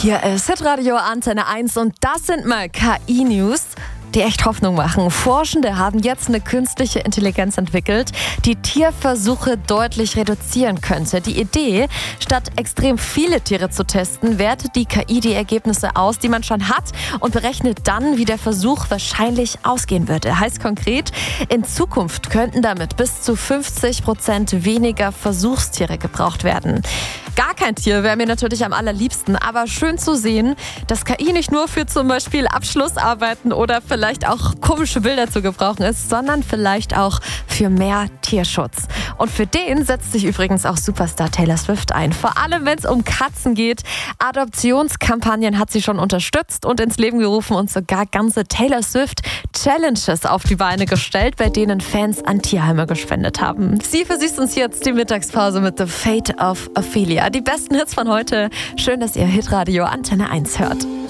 Hier ist Hitradio Antenne 1 und das sind mal KI-News, die echt Hoffnung machen. Forschende haben jetzt eine künstliche Intelligenz entwickelt, die Tierversuche deutlich reduzieren könnte. Die Idee, statt extrem viele Tiere zu testen, wertet die KI die Ergebnisse aus, die man schon hat und berechnet dann, wie der Versuch wahrscheinlich ausgehen würde. Heißt konkret, in Zukunft könnten damit bis zu 50% weniger Versuchstiere gebraucht werden. Gar kein Tier wäre mir natürlich am allerliebsten, aber schön zu sehen, dass KI nicht nur für zum Beispiel Abschlussarbeiten oder vielleicht auch komische Bilder zu gebrauchen ist, sondern vielleicht auch für mehr Tierschutz. Und für den setzt sich übrigens auch Superstar Taylor Swift ein. Vor allem, wenn es um Katzen geht. Adoptionskampagnen hat sie schon unterstützt und ins Leben gerufen und sogar ganze Taylor Swift Challenges auf die Beine gestellt, bei denen Fans an Tierheime gespendet haben. Sie versüßt uns jetzt die Mittagspause mit The Fate of Ophelia. Die besten Hits von heute. Schön, dass ihr Hitradio Antenne 1 hört.